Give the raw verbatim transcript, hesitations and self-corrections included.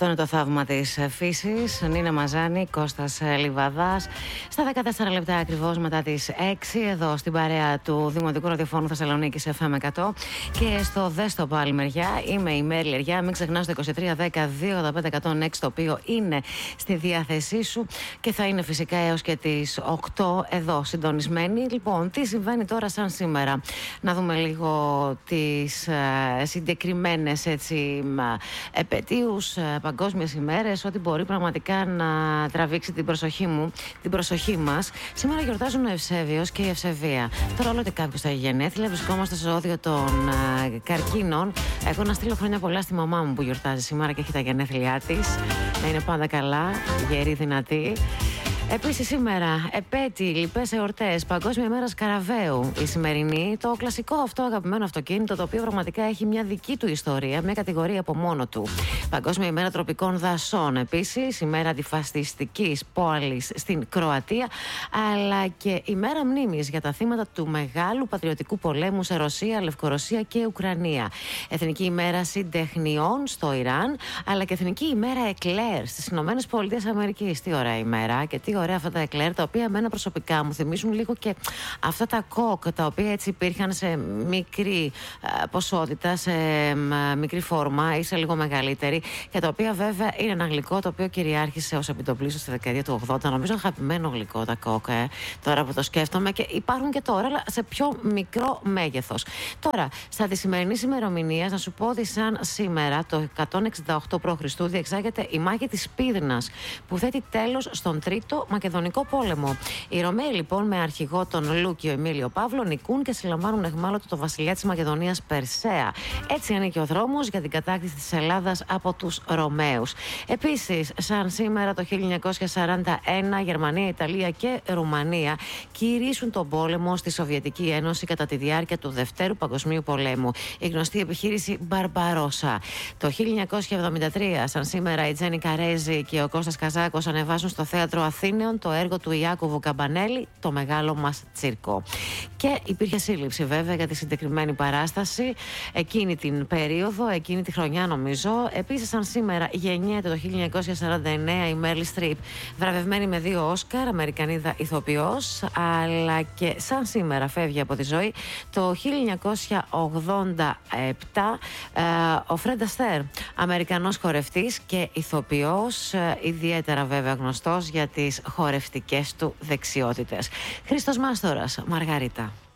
Αυτό είναι το θαύμα της φύσης. Νίνα Μαζάνη, Κώστας Λιβαδάς. Στα δεκατέσσερα λεπτά ακριβώς μετά τις έξι, εδώ στην παρέα του Δημοτικού Ραδιοφώνου Θεσσαλονίκης εφ εμ εκατό. Και στο Δέστοπο άλλη μεριά είμαι η Μέρη Λεριά. Μην ξεχνάς το είκοσι τρία δέκα δύο ογδόντα πέντε εκατόν έξι, το οποίο είναι στη διάθεσή σου και θα είναι φυσικά έως και τις οκτώ εδώ συντονισμένοι. Λοιπόν, τι συμβαίνει τώρα σαν σήμερα? Να δούμε λίγο τις uh, συγκεκριμένες έτσι επετείους, παγκόσμιες ημέρες, ό,τι μπορεί πραγματικά να τραβήξει την προσοχή μου, την προσοχή μας. Σήμερα γιορτάζουν ο Ευσέβιος και η Ευσεβία. Τώρα όλο ότι κάποιος θα έχει γενέθλια, βρισκόμαστε στο ζώδιο των uh, καρκίνων. Εγώ να στείλω χρόνια πολλά στη μαμά μου που γιορτάζει σήμερα και έχει τα γενέθλιά της. Να είναι πάντα καλά, γερή, δυνατή. Επίσης σήμερα, επέτειοι, λοιπές εορτές, Παγκόσμια ημέρα Σκαραβαίου. Η σημερινή, το κλασικό αυτό αγαπημένο αυτοκίνητο, το οποίο πραγματικά έχει μια δική του ιστορία, μια κατηγορία από μόνο του. Παγκόσμια ημέρα τροπικών δασών. Επίσης, ημέρα αντιφασιστικής πόλης στην Κροατία, αλλά και ημέρα μνήμης για τα θύματα του μεγάλου πατριωτικού πολέμου σε Ρωσία, Λευκορωσία και Ουκρανία. Εθνική ημέρα συντεχνιών στο Ιράν, αλλά και εθνική ημέρα εκλέρ στις Ηνωμένες Πολιτείες Αμερικής. Τι ωραία ημέρα και τι ωραία αυτά τα εκλέρ, τα οποία εμένα προσωπικά μου θυμίζουν λίγο και αυτά τα κόκ, τα οποία έτσι υπήρχαν σε μικρή α, ποσότητα, σε α, μικρή φόρμα ή σε λίγο μεγαλύτερη, και τα οποία βέβαια είναι ένα γλυκό το οποίο κυριάρχησε ως επιτοπλίστων στη δεκαετία του ογδόντα. Νομίζω αγαπημένο γλυκό τα κόκ, ε, τώρα που το σκέφτομαι, και υπάρχουν και τώρα, αλλά σε πιο μικρό μέγεθος. Τώρα, στα τη σημερινή ημερομηνία, να σου πω ότι σαν σήμερα, το εκατόν εξήντα οκτώ προ Χριστού, διεξάγεται η μάχη της Πύδνας, που θέτει τέλος στον τρίτο Μακεδονικό πόλεμο. Οι Ρωμαίοι λοιπόν, με αρχηγό τον Λούκιο Εμίλιο Παύλο, νικούν και συλλαμβάνουν αιχμάλωτο το βασιλιά της Μακεδονίας Περσέα. Έτσι ανήκει ο δρόμος για την κατάκτηση της Ελλάδας από τους Ρωμαίους. Επίσης, σαν σήμερα το χίλια εννιακόσια σαράντα ένα, Γερμανία, Ιταλία και Ρουμανία κηρύσσουν τον πόλεμο στη Σοβιετική Ένωση κατά τη διάρκεια του Δευτέρου Παγκοσμίου Πολέμου. Η γνωστή επιχείρηση Μπαρμπαρόσα. Το χίλια εννιακόσια εβδομήντα τρία, σαν σήμερα, η Τζένι Καρέζη και ο Κώστας Καζάκος ανεβάζουν στο Θέατρο Αθήνεων το έργο του Ιάκωβου Καμπανέλη, το μεγάλο μας τσίρκο. Και υπήρχε σύλληψη βέβαια για τη συγκεκριμένη παράσταση εκείνη την περίοδο, εκείνη τη χρονιά νομίζω. Επίσης, σαν σήμερα γεννιέται το χίλια εννιακόσια σαράντα εννέα η Μέρλι Στριπ, βραβευμένη με δύο Όσκαρ, Αμερικανίδα ηθοποιός, αλλά και σαν σήμερα φεύγει από τη ζωή το χίλια εννιακόσια ογδόντα επτά ε, ο Φρεντ Αστέρ, Αμερικανός χορευτής και ηθοποιός, ε, ιδιαίτερα βέβαια γνωστός για τις χορευτικές του δεξιότητες. Χρήστος Μάστορας, Μαργαρίτα.